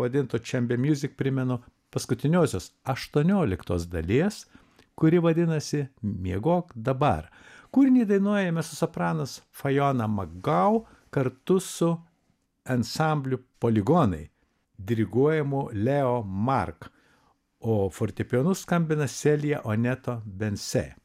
pavadinto Chamber Music primenu paskutiniosios 18 dalies, kuri vadinasi Miegok dabar. Kūrinį dainuoja mecosopranas Fiona McGough kartu su ansambliu Poligonai, diriguojamu Leo Mark, o fortepijonu skambina Celia Oneto Bense.